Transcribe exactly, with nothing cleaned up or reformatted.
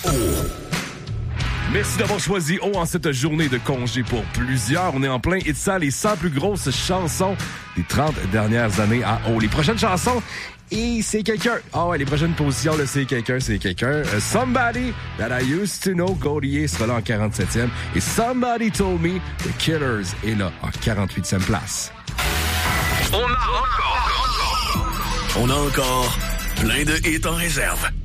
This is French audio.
Merci d'avoir choisi O en cette journée de congé pour plusieurs. On est en plein It's ça, les cent plus grosses chansons des trente dernières années à O. Les prochaines chansons, et c'est quelqu'un. Ah ouais, les prochaines positions, là, c'est quelqu'un, c'est quelqu'un. Uh, Somebody That I Used To Know, Gaudier sera là en quarante-septième. Et Somebody Told Me, The Killers est là en quarante-huitième place. On a encore, on a encore plein de hits en réserve.